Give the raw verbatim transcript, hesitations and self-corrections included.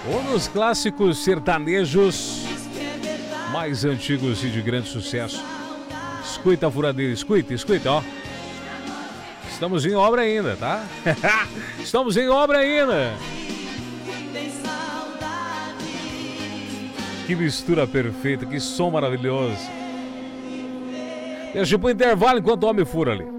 Um dos clássicos sertanejos mais antigos e de grande sucesso. Escuta a furadeira, escuta, escuta, ó. Estamos em obra ainda, tá? Estamos em obra ainda. Que mistura perfeita, que som maravilhoso. Deixa pro intervalo enquanto o homem fura ali.